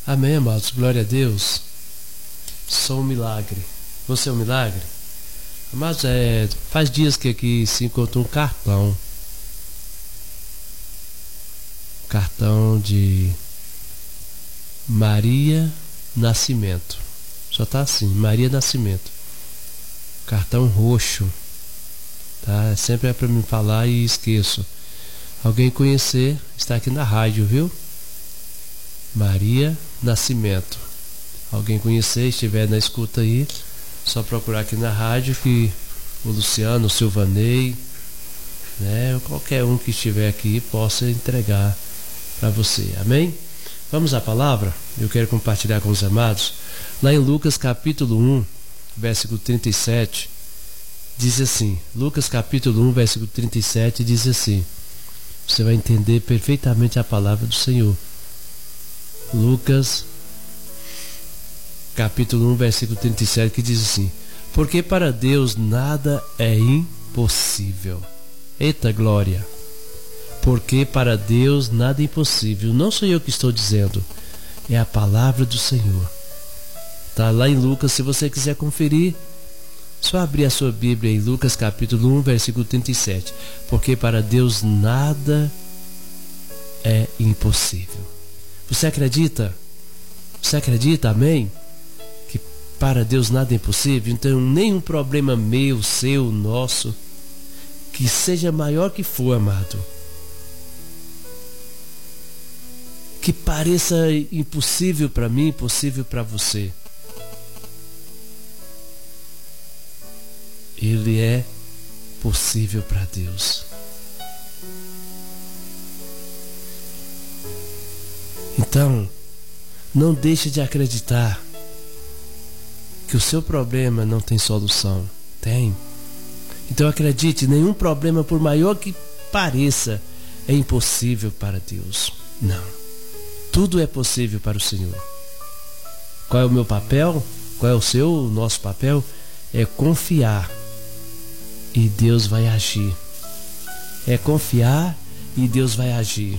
Amém, amados. Glória a Deus. Sou um milagre. Você é um milagre? Amados, faz dias que aqui se encontrou um cartão de Maria Nascimento. Só tá assim, Maria Nascimento. Cartão roxo. Tá? Sempre é para me falar e esqueço. Alguém conhecer, está aqui na rádio, viu? Maria Nascimento. Alguém conhecer, estiver na escuta aí, só procurar aqui na rádio que o Luciano, o Silvanei, né, qualquer um que estiver aqui possa entregar para você. Amém? Vamos à palavra? Eu quero compartilhar com os amados. Lá em Lucas capítulo 1, versículo 37, diz assim. Lucas capítulo 1, versículo 37 diz assim. Você vai entender perfeitamente a palavra do Senhor. Lucas capítulo 1, versículo 37, que diz assim: porque para Deus nada é impossível. Eita glória! Porque para Deus nada é impossível. Não sou eu que estou dizendo, é a palavra do Senhor. Está lá em Lucas, se você quiser conferir, só abrir a sua Bíblia em Lucas capítulo 1, versículo 37. Porque para Deus nada é impossível. Você acredita? Você acredita? Amém? Que para Deus nada é impossível? Então nenhum problema meu, seu, nosso, que seja maior que for, amado, que pareça impossível para mim, impossível para você, ele é possível para Deus. Então, não deixe de acreditar que o seu problema não tem solução. Tem. Então acredite, nenhum problema, por maior que pareça, é impossível para Deus. Não. Tudo é possível para o Senhor. Qual é o meu papel? Qual é o seu, o nosso papel? É confiar e Deus vai agir. É confiar e Deus vai agir.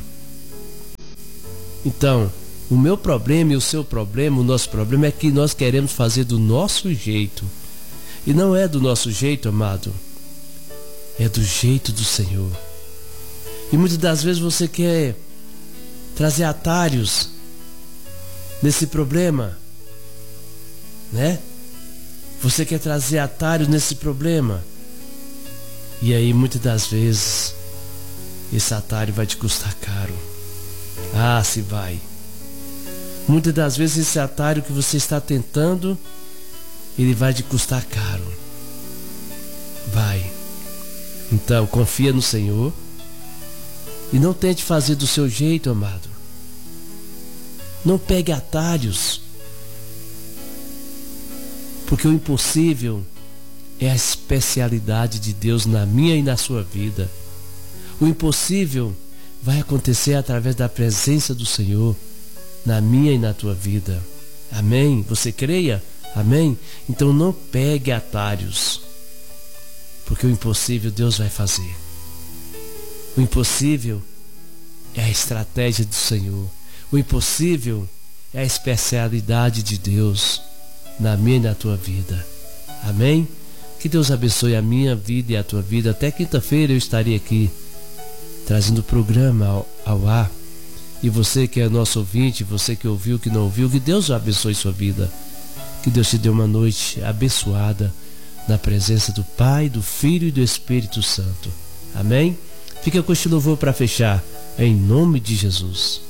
Então, o meu problema e o seu problema, o nosso problema é que nós queremos fazer do nosso jeito. E não é do nosso jeito, amado. É do jeito do Senhor. E muitas das vezes você quer trazer atalhos nesse problema, né? Você quer trazer atalhos nesse problema. E aí muitas das vezes esse atalho vai te custar caro. Ah, se vai. Muitas das vezes esse atalho que você está tentando, ele vai te custar caro. Vai. Então confia no Senhor e não tente fazer do seu jeito, amado. Não pegue atalhos, porque o impossível é a especialidade de Deus na minha e na sua vida. O impossível vai acontecer através da presença do Senhor na minha e na tua vida. Amém? Você creia? Amém? Então não pegue atalhos, porque o impossível Deus vai fazer. O impossível é a estratégia do Senhor. O impossível é a especialidade de Deus na minha e na tua vida. Amém? Que Deus abençoe a minha vida e a tua vida. Até quinta-feira eu estarei aqui trazendo o programa ao ar. E você que é nosso ouvinte, você que ouviu, que não ouviu, que Deus abençoe sua vida. Que Deus te dê uma noite abençoada na presença do Pai, do Filho e do Espírito Santo. Amém? Fica com este louvor para fechar, em nome de Jesus.